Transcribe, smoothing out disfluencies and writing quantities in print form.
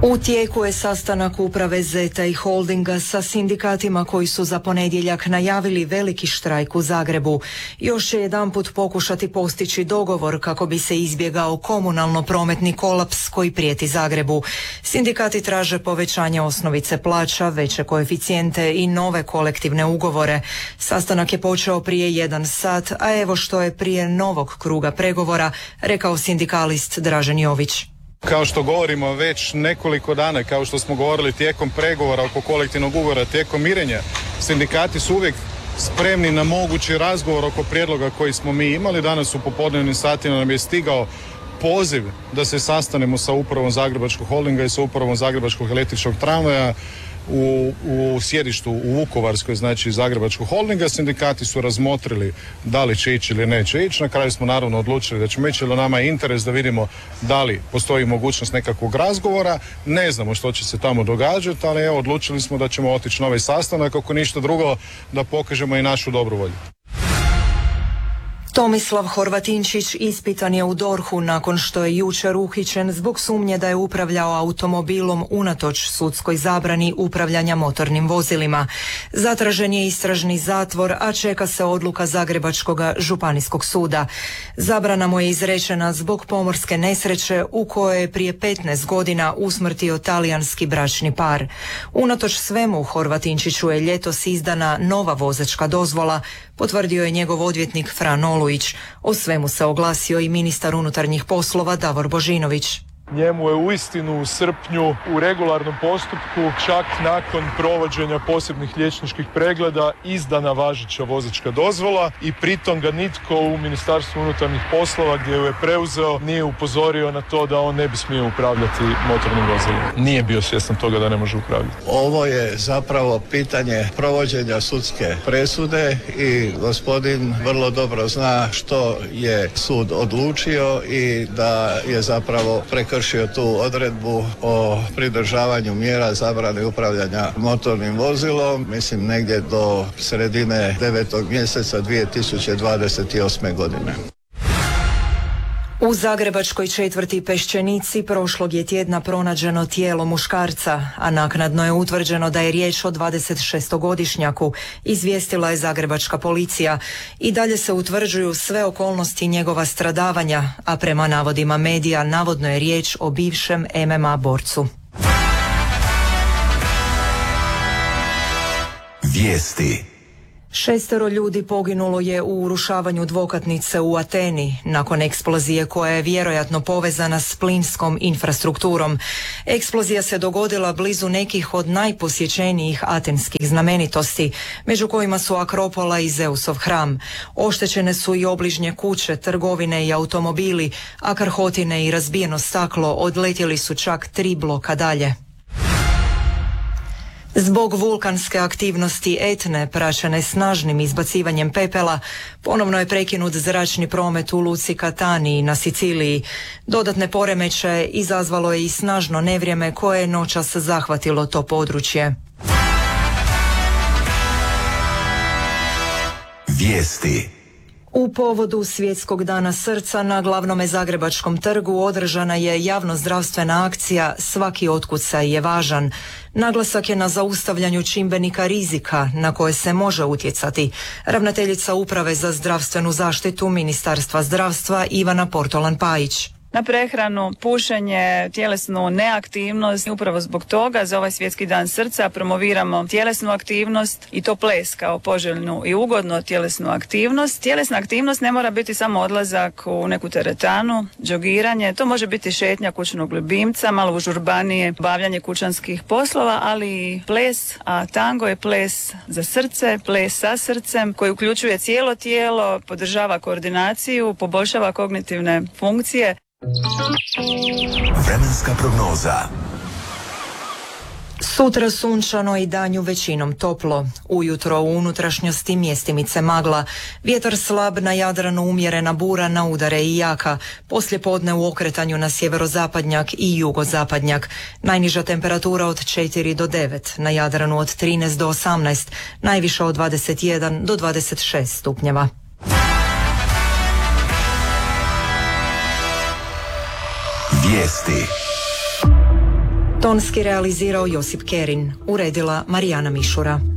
U tijeku je sastanak uprave Zeta i Holdinga sa sindikatima koji su za ponedjeljak najavili veliki štrajk u Zagrebu. Još će jedanput pokušati postići dogovor kako bi se izbjegao komunalno-prometni kolaps koji prijeti Zagrebu. Sindikati traže povećanje osnovice plaća, veće koeficijente i nove kolektivne ugovore. Sastanak je počeo prije 1 sat, a evo što je prije novog kruga pregovora rekao sindikalist Dražen Jović. Kao što govorimo već nekoliko dana, kao što smo govorili tijekom pregovora oko kolektivnog ugovora, tijekom mirenja, sindikati su uvijek spremni na mogući razgovor oko prijedloga koji smo mi imali. Danas u popodnevnim satima nam je stigao poziv da se sastanemo sa upravom Zagrebačkog Holdinga i sa upravom Zagrebačkog električnog tramvaja u sjedištu u Vukovarskoj, znači Zagrebačkog Holdinga. Sindikati su razmotrili da li će ići ili neće ići. Na kraju smo naravno odlučili da ćemo ići, jer nama je interes da vidimo da li postoji mogućnost nekakvog razgovora. Ne znamo što će se tamo događati, ali evo odlučili smo da ćemo otići na ovaj sastanak, ako ništa drugo da pokažemo i našu dobru volju. Tomislav Horvatinčić ispitan je u DORH-u nakon što je jučer uhićen zbog sumnje da je upravljao automobilom unatoč sudskoj zabrani upravljanja motornim vozilima. Zatražen je istražni zatvor, a čeka se odluka Zagrebačkog županijskog suda. Zabrana mu je izrečena zbog pomorske nesreće u kojoj je prije 15 godina usmrtio talijanski bračni par. Unatoč svemu Horvatinčiću je ljetos izdana nova vozačka dozvola, potvrdio je njegov odvjetnik Fran Olujić. O svemu se oglasio i ministar unutarnjih poslova Davor Božinović. Njemu je uistinu u srpnju u regularnom postupku, čak nakon provođenja posebnih liječničkih pregleda, izdana važeća vozačka dozvola i pritom ga nitko u Ministarstvu unutarnjih poslova, gdje ju je preuzeo, nije upozorio na to da on ne bi smio upravljati motornim vozilima. Nije bio svjestan toga da ne može upravljati. Ovo je zapravo pitanje provođenja sudske presude i gospodin vrlo dobro zna što je sud odlučio i da je zapravo prekršio tu odredbu o pridržavanju mjera zabrane upravljanja motornim vozilom, mislim negdje do sredine 9. mjeseca 2028. godine. U zagrebačkoj četvrti Peščenici prošlog je tjedna pronađeno tijelo muškarca, a naknadno je utvrđeno da je riječ o 26-godišnjaku, izvijestila je zagrebačka policija. I dalje se utvrđuju sve okolnosti njegova stradavanja, a prema navodima medija navodno je riječ o bivšem MMA borcu. Vijesti. 6 ljudi poginulo je u urušavanju dvokatnice u Ateni nakon eksplozije koja je vjerojatno povezana s plinskom infrastrukturom. Eksplozija se dogodila blizu nekih od najposjećenijih atenskih znamenitosti, među kojima su Akropola i Zeusov hram. Oštećene su i obližnje kuće, trgovine i automobili, a krhotine i razbijeno staklo odletjeli su čak 3 bloka dalje. Zbog vulkanske aktivnosti Etne, praćene snažnim izbacivanjem pepela, ponovno je prekinut zračni promet u luci Catanii na Siciliji. Dodatne poremećaje izazvalo je i snažno nevrijeme koje je noćas zahvatilo to područje. Vijesti. U povodu Svjetskog dana srca na glavnome Zagrebačkom trgu održana je javnozdravstvena akcija Svaki otkucaj je važan. Naglasak je na zaustavljanju čimbenika rizika na koje se može utjecati. Ravnateljica Uprave za zdravstvenu zaštitu Ministarstva zdravstva Ivana Portolan-Pajić. Na prehranu, pušenje, tjelesnu neaktivnost. Upravo zbog toga za ovaj Svjetski dan srca promoviramo tjelesnu aktivnost i to ples kao poželjnu i ugodnu tjelesnu aktivnost. Tjelesna aktivnost ne mora biti samo odlazak u neku teretanu, džogiranje, to može biti šetnja kućnog ljubimca, malo užurbanije bavljanje kućanskih poslova, ali i ples, a tango je ples za srce, ples sa srcem koji uključuje cijelo tijelo, podržava koordinaciju, poboljšava kognitivne funkcije. Vremenska prognoza. Sutra sunčano i danju većinom toplo. Ujutro u unutrašnjosti mjestimice magla. Vjetar slab, na Jadranu umjerena bura, na udare i jaka. Poslijepodne u okretanju na sjeverozapadnjak i jugozapadnjak. Najniža temperatura od 4 do 9, na Jadranu od 13 do 18, najviša od 21 do 26 stupnjeva. Vijesti. Tonski realizirao Josip Kerin, uredila Marijana Mišura.